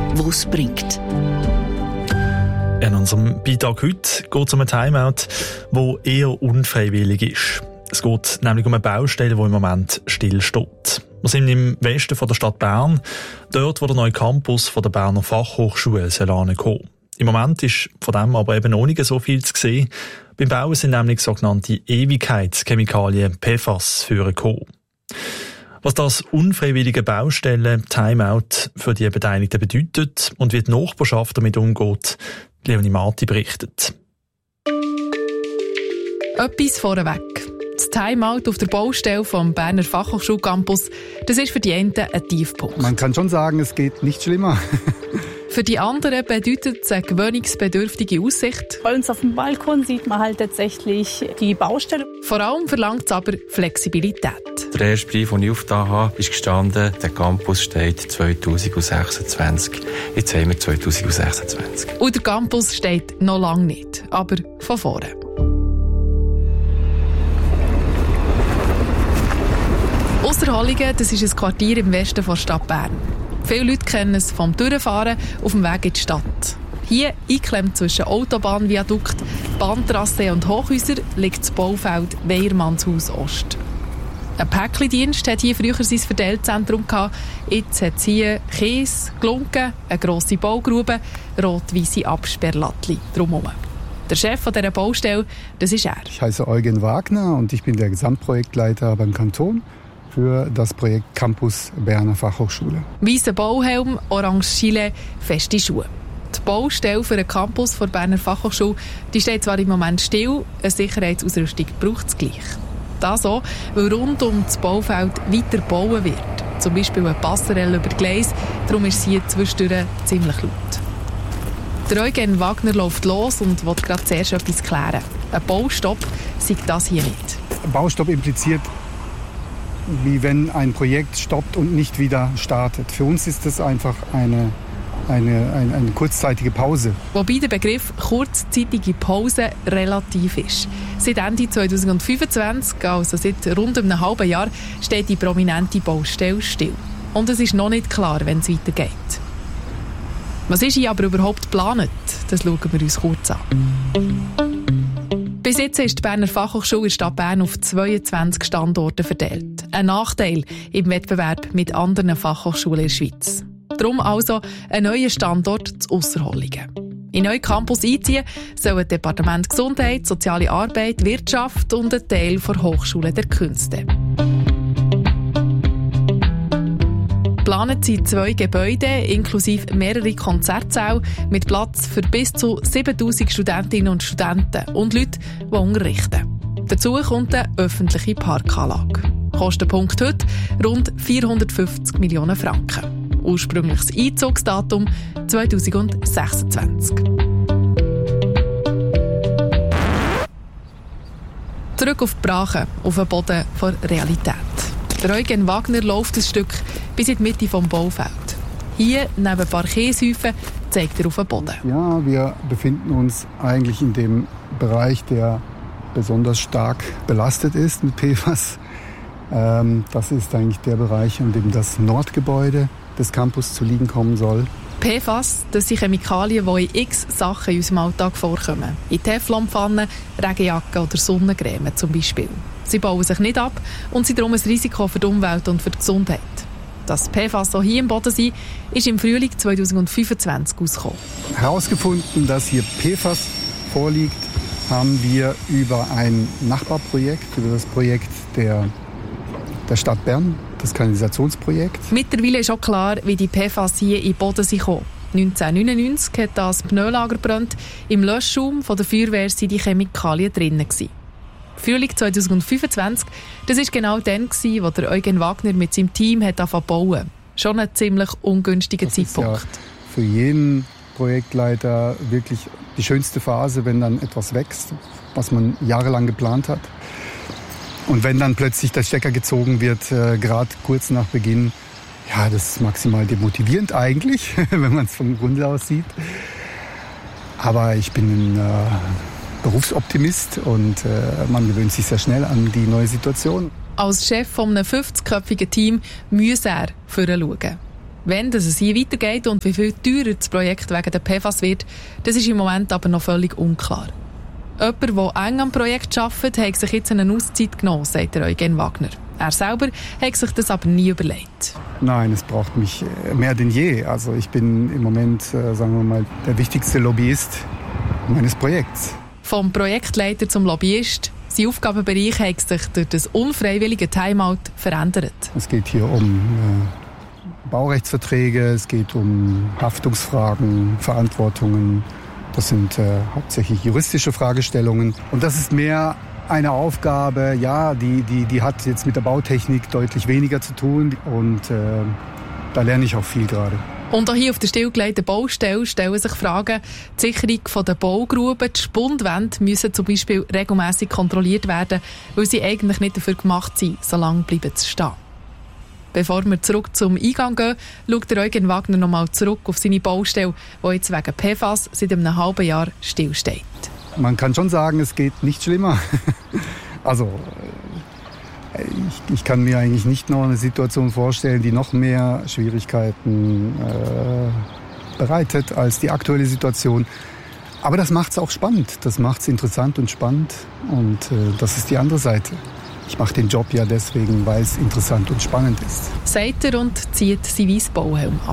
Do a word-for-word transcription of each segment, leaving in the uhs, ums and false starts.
wo es bringt. In unserem Beitrag heute geht es um ein Timeout, das eher unfreiwillig ist. Es geht nämlich um eine Baustelle, die im Moment still steht. Wir sind im Westen von der Stadt Bern, dort wo der neue Campus von der Berner Fachhochschule kommen soll. Im Moment ist von dem aber eben noch nicht so viel zu sehen. Beim Bauen sind nämlich sogenannte Ewigkeitschemikalien P F A S vorgekommen. Was das unfreiwillige Baustellen Timeout für die Beteiligten bedeutet und wie die Nachbarschaft damit umgeht, Leonie Marti berichtet. Etwas vorweg. Das Timeout auf der Baustelle vom Berner Fachhochschulcampus, das ist für die einen ein Tiefpunkt. Man kann schon sagen, es geht nicht schlimmer. Für die anderen bedeutet es eine gewöhnungsbedürftige Aussicht. Bei uns auf dem Balkon sieht man halt tatsächlich die Baustelle. Vor allem verlangt es aber Flexibilität. Der erste Brief, den ich aufgetan habe, ist gestanden, der Campus steht zwanzig sechsundzwanzig. Jetzt haben wir zwanzig sechsundzwanzig. Und der Campus steht noch lange nicht, aber von vorne. Osterhollingen, das ist ein Quartier im Westen der Stadt Bern. Viele Leute kennen es vom Durchfahren auf dem Weg in die Stadt. Hier, eingeklemmt zwischen Autobahnviadukt, Bahntrasse und Hochhäusern, liegt das Baufeld Weyermannshaus Ost. Ein Päckchendienst hat hier früher sein Verteilzentrum gehabt. Jetzt hat es hier Käse, Glunken, eine grosse Baugrube, rot-weisse Absperrlattli drumherum. Der Chef dieser Baustelle, das ist er. Ich heiße Eugen Wagner und ich bin der Gesamtprojektleiter beim Kanton für das Projekt Campus Berner Fachhochschule. Weißer Bauhelm, orange Gilet, feste Schuhe. Die Baustelle für den Campus der Berner Fachhochschule die steht zwar im Moment still, eine Sicherheitsausrüstung braucht es gleich. Das auch, weil rund um das Baufeld weiter gebaut wird. Zum Beispiel eine Passerelle über Gleis, darum ist es hier zwischendurch ziemlich laut. Der Eugen Wagner läuft los und will gerade zuerst etwas klären. Ein Baustopp sei das hier nicht. Ein Baustopp impliziert, wie wenn ein Projekt stoppt und nicht wieder startet. Für uns ist das einfach eine, eine, eine, eine kurzzeitige Pause. Wobei der Begriff kurzzeitige Pause relativ ist. Seit Ende zwanzig fünfundzwanzig, also seit rund einem halben Jahr, steht die prominente Baustelle still. Und es ist noch nicht klar, wenn es weitergeht. Was ist hier aber überhaupt geplant? Das schauen wir uns kurz an. Bis jetzt ist die Berner Fachhochschule in der Stadt Bern auf zweiundzwanzig Standorte verteilt. Ein Nachteil im Wettbewerb mit anderen Fachhochschulen in der Schweiz. Darum also ein neuer Standort zu Osterhollingen. In den neuen Campus einziehen sollen Departement Gesundheit, Soziale Arbeit, Wirtschaft und ein Teil der Hochschule der Künste. Geplant sind zwei Gebäude inklusive mehrere Konzertsäle mit Platz für bis zu siebentausend Studentinnen und Studenten und Leute, die unterrichten. Dazu kommt eine öffentliche Parkanlage. Kostenpunkt heute rund vierhundertfünfzig Millionen Franken. Ursprüngliches Einzugsdatum zwanzig sechsundzwanzig. Zurück auf die Brache, auf den Boden der Realität. Der Eugen Wagner läuft ein Stück bis in die Mitte des Baufeld. Hier, neben ein paar Käsehäufen, zeigt er auf den Boden. Ja, wir befinden uns eigentlich in dem Bereich, der besonders stark belastet ist mit P F A S. Ähm, das ist eigentlich der Bereich, in dem das Nordgebäude des Campus zu liegen kommen soll. P F A S, das sind Chemikalien, die in x Sachen in unserem Alltag vorkommen. In Teflonpfannen, Regenjacken oder Sonnencreme zum Beispiel. Sie bauen sich nicht ab und sind darum ein Risiko für die Umwelt und für die Gesundheit. Dass P F A S auch hier im Boden sind, ist im Frühling zwanzig fünfundzwanzig ausgekommen. Herausgefunden, dass hier P F A S vorliegt, haben wir über ein Nachbarprojekt, über das Projekt der, der Stadt Bern, das Kanalisationsprojekt. Mittlerweile ist auch klar, wie die P F A S hier in den Boden kommen. neunzehnhundertneunundneunzig hat das Pneulager gebrannt. Im Löschraum der Feuerwehr waren die Chemikalien drin. Frühling zwanzig fünfundzwanzig, das war genau dann, als der Eugen Wagner mit seinem Team hat angefangen zu bauen. Schon ein ziemlich ungünstiger das Zeitpunkt. Ist ja für jeden Projektleiter wirklich die schönste Phase, wenn dann etwas wächst, was man jahrelang geplant hat. Und wenn dann plötzlich der Stecker gezogen wird, äh, gerade kurz nach Beginn, ja, das ist maximal demotivierend eigentlich, wenn man es vom Grunde aus sieht. Aber ich bin ein äh, Berufsoptimist und äh, man gewöhnt sich sehr schnell an die neue Situation. Als Chef von einem fünfzigköpfigen Team muss er vorher schauen. Wenn es hier weitergeht und wie viel teurer das Projekt wegen der P F A S wird, das ist im Moment aber noch völlig unklar. Jemand, der eng am Projekt arbeitet, hat sich jetzt eine Auszeit genommen, sagt Eugen Wagner. Er selber hat sich das aber nie überlegt. Nein, es braucht mich mehr denn je. Also ich bin im Moment, sagen wir mal, der wichtigste Lobbyist meines Projekts. Vom Projektleiter zum Lobbyist. Sein Aufgabenbereich hat sich durch das unfreiwillige Timeout verändert. Es geht hier um äh, Baurechtsverträge, es geht um Haftungsfragen, Verantwortungen. Das sind äh, hauptsächlich juristische Fragestellungen. Und das ist mehr eine Aufgabe, ja, die, die, die hat jetzt mit der Bautechnik deutlich weniger zu tun. Und äh, da lerne ich auch viel gerade. Und auch hier auf der stillgelegten Baustelle stellen sich Fragen. Die Sicherung der Baugruben, die Spundwände müssen zum Beispiel regelmässig kontrolliert werden, weil sie eigentlich nicht dafür gemacht sind, so lange bleiben zu stehen. Bevor wir zurück zum Eingang gehen, schaut Eugen Wagner noch mal zurück auf seine Baustelle, die jetzt wegen P F A S seit einem halben Jahr stillsteht. Man kann schon sagen, es geht nicht schlimmer. Also Ich, ich kann mir eigentlich nicht noch eine Situation vorstellen, die noch mehr Schwierigkeiten äh, bereitet als die aktuelle Situation. Aber das macht es auch spannend, das macht es interessant und spannend und äh, das ist die andere Seite. Ich mache den Job ja deswegen, weil es interessant und spannend ist. Sagt er und zieht seinen weißen Bauhelm ab.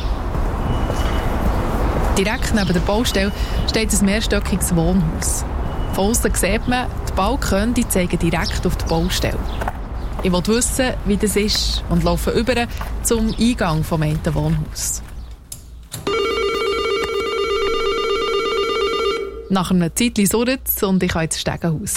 Direkt neben der Baustelle steht ein mehrstöckiges Wohnhaus. Von außen sieht man, die Balkone die zeigen direkt auf die Baustelle. Ich will wissen, wie das ist und laufe über zum Eingang vom einen Wohnhaus. Nach einem Zeitchen surrt es und ich kann ins Stegenhaus.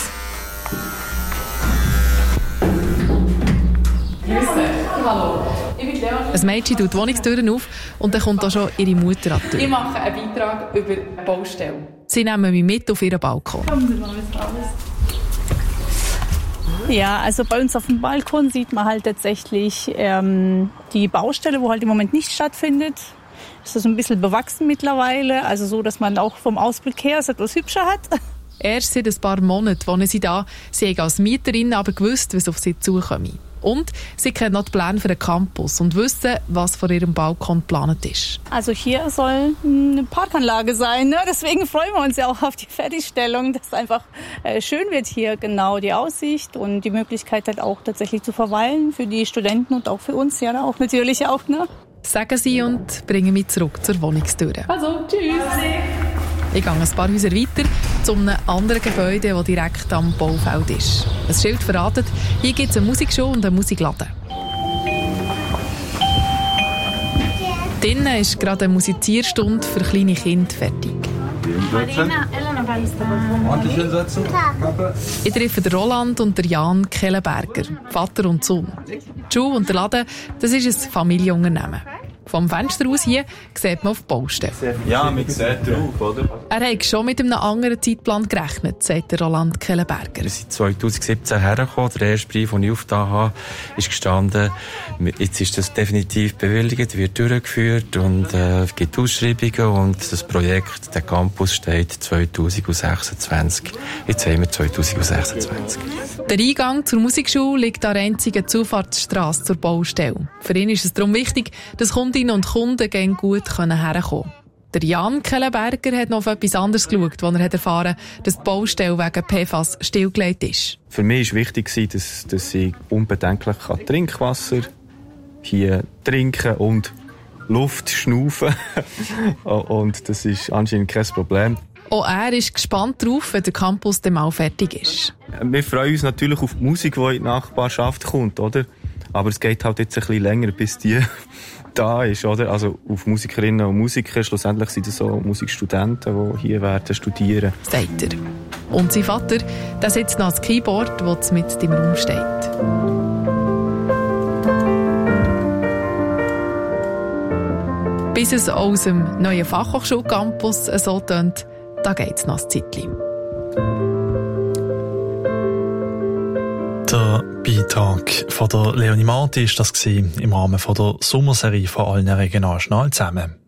Hallo, ich bin Leonie. Ein Mädchen tut die Wohnungstüren auf und dann kommt auch schon ihre Mutter an die Tür. Ich mache einen Beitrag über die Baustelle. Sie nehmen mich mit auf ihren Balkon. Kommen Sie mal mit raus. Ja, also bei uns auf dem Balkon sieht man halt tatsächlich ähm, die Baustelle, wo halt im Moment nicht stattfindet. Es ist ein bisschen bewachsen mittlerweile, also so, dass man auch vom Ausblick her es etwas hübscher hat. Erst seit ein paar Monaten wohnen sie da. Sie haben als Mieterin aber gewusst, was auf sie zukomme. Und sie kennen auch die Pläne für den Campus und wissen, was vor ihrem Balkon geplant ist. Also hier soll eine Parkanlage sein, ne? Deswegen freuen wir uns ja auch auf die Fertigstellung, dass es einfach äh, schön wird hier, genau die Aussicht und die Möglichkeit halt auch tatsächlich zu verweilen für die Studenten und auch für uns ja auch natürlich auch, ne? Sagen sie und bringen mich zurück zur Wohnungstür. Also, tschüss! Ich gehe ein paar Häuser weiter zu einem anderen Gebäude, das direkt am Baufeld ist. Ein Schild verratet, hier gibt es eine Musikschule und einen Musikladen. Drinnen ist gerade eine Musizierstunde für kleine Kinder fertig. Ordentlich hinsetzen. Ich treffe den Roland und den Jan Kellenberger, Vater und Sohn. Die Schule und der Laden, das ist ein Familienunternehmen. Vom Fenster aus hier sieht man auf die Baustelle. Ja, man sieht drauf, oder? Er hat schon mit einem anderen Zeitplan gerechnet, sagt der Roland Kellenberger. Wir sind zwanzig siebzehn hergekommen. Der erste Brief, den ich aufgetan habe, ist gestanden, jetzt ist das definitiv bewilligt, wird durchgeführt und äh, es gibt Ausschreibungen und das Projekt, der Campus, steht zwanzig sechsundzwanzig. Jetzt haben wir zwanzig sechsundzwanzig. Der Eingang zur Musikschule liegt an der einzigen Zufahrtsstrasse zur Baustelle. Für ihn ist es darum wichtig, dass Kundinnen und Kunden gehen gut herkommen können. Der Jan Kellenberger hat noch auf etwas anderes geschaut, als er hat erfahren, dass die Baustelle wegen P F A S stillgelegt ist. Für mich war wichtig, dass, dass ich unbedenklich Trinkwasser hier trinken und Luft schnaufen und das ist anscheinend kein Problem. Auch er ist gespannt darauf, wenn der Campus dann mal fertig ist. Wir freuen uns natürlich auf die Musik, die in die Nachbarschaft kommt, oder? Aber es geht halt jetzt ein bisschen länger, bis die da ist, oder? Also auf Musikerinnen und Musiker. Schlussendlich sind es so Musikstudenten, die hier werden studieren. Sagt er. Und sein Vater, der sitzt noch ans Keyboard, das mit im Raum steht. Bis es aus dem neuen Fachhochschulcampus so tönt, da geht es noch ein Zeitchen. Der Beitrag von der Leonie Marti war das im Rahmen der Sommerserie von allen regionalen Schnall zusammen.